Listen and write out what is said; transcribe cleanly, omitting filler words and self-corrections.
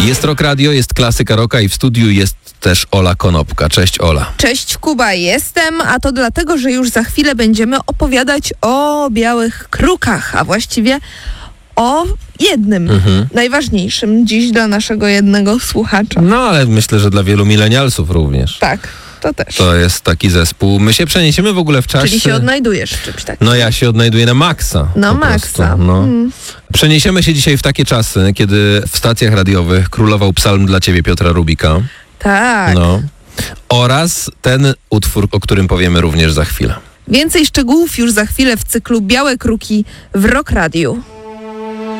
Jest Rock Radio, jest klasyka rocka i w studiu jest też Ola Konopka. Cześć Ola. Cześć Kuba, jestem, a to dlatego, że już za chwilę będziemy opowiadać o białych krukach, a właściwie o jednym, najważniejszym dziś dla naszego jednego słuchacza. No ale myślę, że dla wielu milenialsów również. Tak, to też. To jest taki zespół. My się przeniesiemy w ogóle w czasie. Czyli się odnajdujesz w czymś takim. No ja się odnajduję na maksa. Na po maksa. prostu, no. Przeniesiemy się dzisiaj w takie czasy, kiedy w stacjach radiowych królował psalm dla ciebie Piotra Rubika. Tak. No. Oraz ten utwór, o którym powiemy również za chwilę. Więcej szczegółów już za chwilę w cyklu Białe Kruki w Rock Radiu.